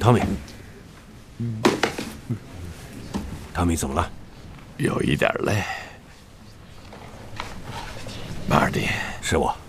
汤米，汤米怎么了？ 有一点累。马尔蒂， 是我。